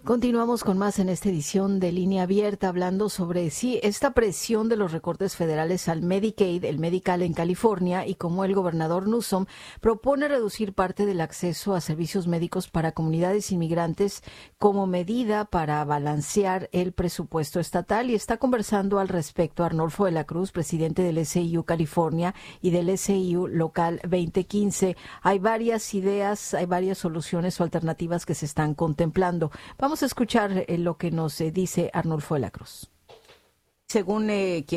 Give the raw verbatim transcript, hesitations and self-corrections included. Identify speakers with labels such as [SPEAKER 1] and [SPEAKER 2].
[SPEAKER 1] Continuamos con más en esta edición de Línea Abierta, hablando sobre sí, esta presión de los recortes federales al Medicaid, el Medi-Cal en California, y cómo el gobernador Newsom propone reducir parte del acceso a servicios médicos para comunidades inmigrantes como medida para balancear el presupuesto estatal. Y está conversando al respecto Arnolfo de la Cruz, presidente del S I U California y del S I U Local veinte quince. Hay varias ideas, hay varias soluciones o alternativas que se están contemplando. Vamos Vamos a escuchar eh, lo que nos eh, dice Arnolfo de la Cruz. Según eh, quien